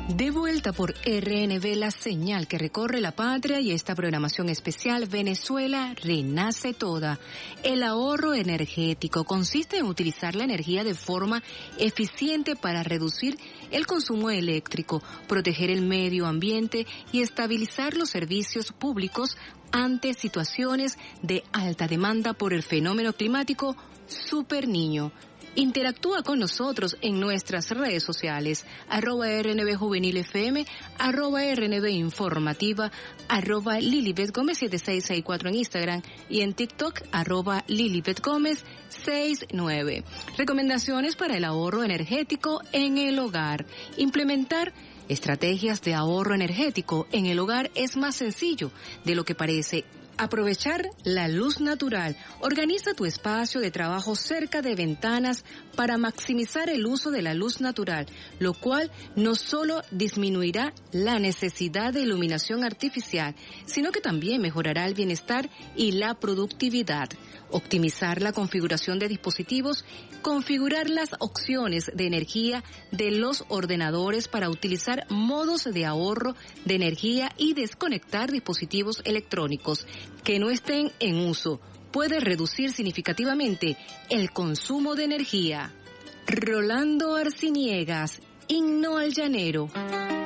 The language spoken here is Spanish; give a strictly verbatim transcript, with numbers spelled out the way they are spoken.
De vuelta por R N V, la señal que recorre la patria, y esta programación especial Venezuela renace toda. El ahorro energético consiste en utilizar la energía de forma eficiente para reducir el consumo eléctrico, proteger el medio ambiente y estabilizar los servicios públicos ante situaciones de alta demanda por el fenómeno climático Super Niño. Interactúa con nosotros en nuestras redes sociales, arroba R N V Juvenil F M, arroba R N V Informativa, arroba Lilibet Gómez siete seis seis cuatro en Instagram y en TikTok, arroba Lilibet Gómez sesenta y nueve. Recomendaciones para el ahorro energético en el hogar. Implementar estrategias de ahorro energético en el hogar es más sencillo de lo que parece. Aprovechar la luz natural. Organiza tu espacio de trabajo cerca de ventanas para maximizar el uso de la luz natural, lo cual no solo disminuirá la necesidad de iluminación artificial, sino que también mejorará el bienestar y la productividad. Optimizar la configuración de dispositivos. Configurar las opciones de energía de los ordenadores para utilizar modos de ahorro de energía y desconectar dispositivos electrónicos que no estén en uso. Puede reducir significativamente el consumo de energía. Rolando Arciniegas, Himno al Llanero.